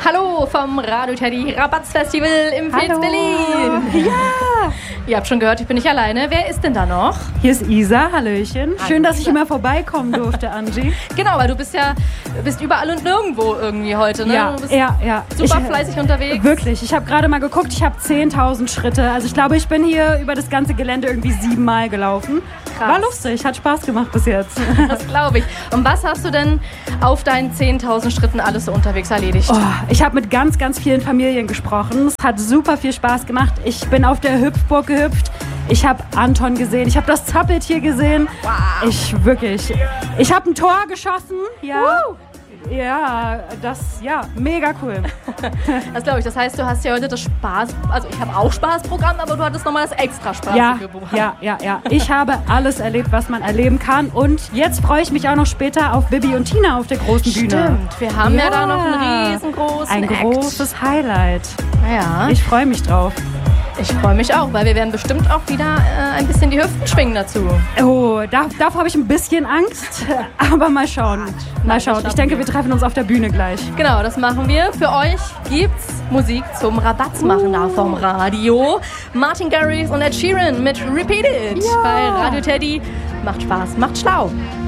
Hallo vom Radio Teddy Rabatz-Festival im Vils Berlin. Ja! Ihr habt schon gehört, ich bin nicht alleine. Wer ist denn da noch? Hier ist Isa, Hallöchen. Hi, Schön, dass Isa. ich immer vorbeikommen durfte, Angie. Genau, weil du bist überall und nirgendwo irgendwie heute, ne? Ja, du bist ja. super fleißig unterwegs. Wirklich, ich habe gerade mal geguckt, ich habe 10.000 Schritte. Also ich glaube, ich bin hier über das ganze Gelände irgendwie 7 Mal gelaufen. Krass. War lustig, hat Spaß gemacht bis jetzt. Das glaube ich. Und was hast du denn auf deinen 10.000 Schritten alles so unterwegs erledigt? Oh, ich habe mit ganz, ganz vielen Familien gesprochen. Es hat super viel Spaß gemacht. Ich bin auf der Hüpfburg gehüpft. Ich habe Anton gesehen. Ich habe das Zappeltier gesehen. Wow. Ich habe ein Tor geschossen. Ja. Ja, mega cool. Das glaube ich. Das heißt, du hast ja heute das Spaß... Also ich habe auch Spaßprogramm, aber du hattest nochmal das extra spaßige Programm. Ja. Ich habe alles erlebt, was man erleben kann. Und jetzt freue ich mich auch noch später auf Bibi und Tina auf der großen Bühne. Stimmt, wir haben ja da noch einen riesengroßen Act. Großes Highlight. Ja. Ich freue mich drauf. Ich freue mich auch, weil wir werden bestimmt auch wieder ein bisschen die Hüften schwingen dazu. Oh, davor habe ich ein bisschen Angst, aber mal schauen. Ich denke, wir treffen uns auf der Bühne gleich. Genau, das machen wir. Für euch gibt's Musik zum Rabattmachen da vom Radio. Martin Garrix und Ed Sheeran mit Repeat It bei Radio Teddy. Macht Spaß, macht schlau.